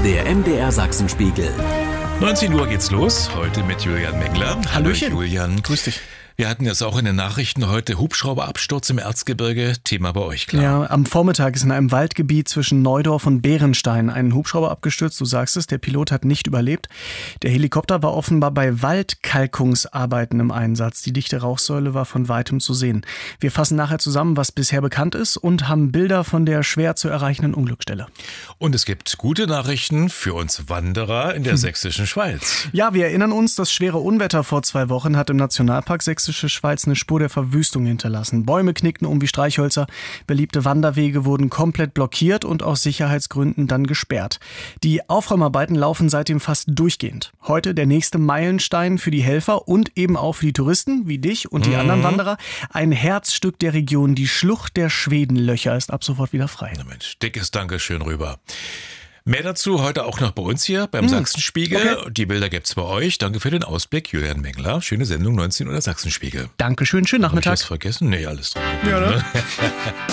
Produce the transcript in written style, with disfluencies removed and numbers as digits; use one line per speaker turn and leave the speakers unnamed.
Der MDR Sachsenspiegel.
19 Uhr geht's los, heute mit Julian Mengler.
Hallöchen.
Hallo Julian.
Grüß dich.
Wir hatten es auch in den Nachrichten heute, Hubschrauberabsturz im Erzgebirge, Thema bei euch, klar.
Ja, am Vormittag ist in einem Waldgebiet zwischen Neudorf und Bärenstein ein Hubschrauber abgestürzt, du sagst es, der Pilot hat nicht überlebt. Der Helikopter war offenbar bei Waldkalkungsarbeiten im Einsatz. Die dichte Rauchsäule war von weitem zu sehen. Wir fassen nachher zusammen, was bisher bekannt ist und haben Bilder von der schwer zu erreichenden Unglücksstelle.
Und es gibt gute Nachrichten für uns Wanderer in der sächsischen Schweiz.
Ja, wir erinnern uns, das schwere Unwetter vor 2 Wochen hat im Nationalpark Sächsische Schweiz eine Spur der Verwüstung hinterlassen. Bäume knickten um wie Streichhölzer, beliebte Wanderwege wurden komplett blockiert und aus Sicherheitsgründen dann gesperrt. Die Aufräumarbeiten laufen seitdem fast durchgehend. Heute der nächste Meilenstein für die Helfer und eben auch für die Touristen, wie dich und die anderen Wanderer. Ein Herzstück der Region, die Schlucht der Schwedenlöcher, ist ab sofort wieder frei.
Na Mensch, dickes Dankeschön rüber. Mehr dazu heute auch noch bei uns hier beim Sachsenspiegel.
Okay.
Die Bilder gibt's bei euch. Danke für den Ausblick, Julian Mengler. Schöne Sendung, 19 Uhr Sachsenspiegel.
Dankeschön, schönen
Hab ich
Nachmittag.
was vergessen? Nee, alles drin.
Ja, ne?